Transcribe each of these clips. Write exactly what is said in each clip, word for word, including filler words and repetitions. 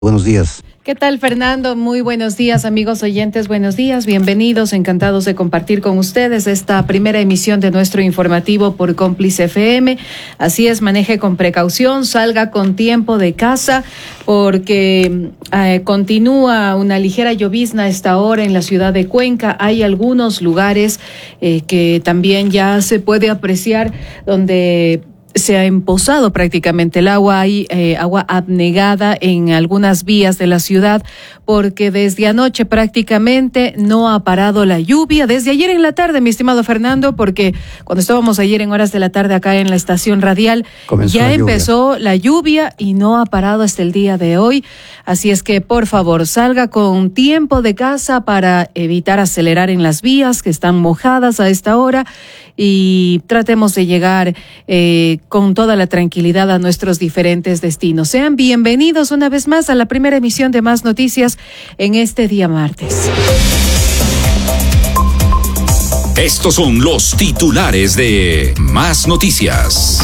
Buenos días. ¿Qué tal, Fernando? Muy buenos días, amigos oyentes. Buenos días, bienvenidos. Encantados de compartir con ustedes esta primera emisión de nuestro informativo por Cómplice F M. Así es, maneje con precaución, salga con tiempo de casa, porque eh, continúa una ligera llovizna a esta hora en la ciudad de Cuenca. Hay algunos lugares eh, que también ya se puede apreciar donde se ha empozado prácticamente el agua, hay eh, agua abnegada en algunas vías de la ciudad, porque desde anoche prácticamente no ha parado la lluvia, desde ayer en la tarde, mi estimado Fernando, porque cuando estábamos ayer en horas de la tarde acá en la estación radial, Comenzó ya la empezó la lluvia y no ha parado hasta el día de hoy, así es que por favor salga con tiempo de casa para evitar acelerar en las vías que están mojadas a esta hora y tratemos de llegar eh, con toda la tranquilidad a nuestros diferentes destinos. Sean bienvenidos una vez más a la primera emisión de Más Noticias en este día martes. Estos son los titulares de Más Noticias.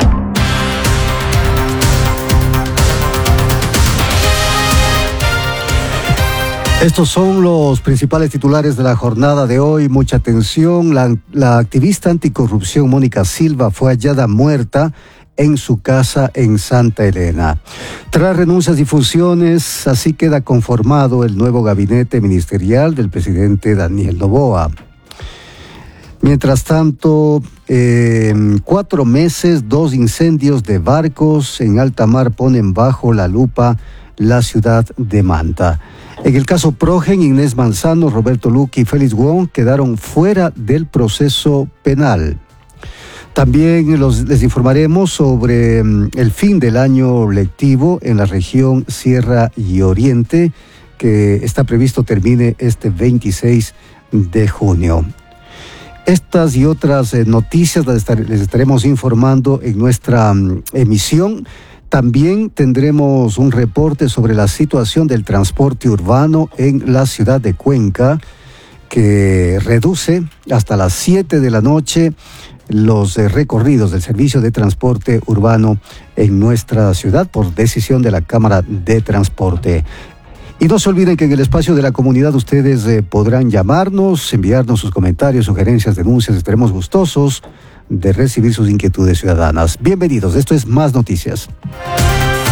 Estos son los principales titulares de la jornada de hoy. Mucha atención. La, la activista anticorrupción Mónica Silva fue hallada muerta en su casa en Santa Elena. Tras renuncias y fusiones, así queda conformado el nuevo gabinete ministerial del presidente Daniel Noboa. Mientras tanto, eh, cuatro meses, dos incendios de barcos en alta mar ponen bajo la lupa la ciudad de Manta. En el caso Progen, Inés Manzano, Roberto Luque y Félix Wong quedaron fuera del proceso penal. También los, les informaremos sobre um, el fin del año lectivo en la región Sierra y Oriente, que está previsto termine este veintiséis de junio. Estas y otras eh, noticias las estar, les estaremos informando en nuestra um, emisión. También tendremos un reporte sobre la situación del transporte urbano en la ciudad de Cuenca, que reduce hasta las siete de la noche los eh, recorridos del servicio de transporte urbano en nuestra ciudad por decisión de la Cámara de Transporte. Y no se olviden que en el espacio de la comunidad ustedes eh, podrán llamarnos, enviarnos sus comentarios, sugerencias, denuncias. Estaremos gustosos de recibir sus inquietudes ciudadanas. Bienvenidos, esto es Más Noticias.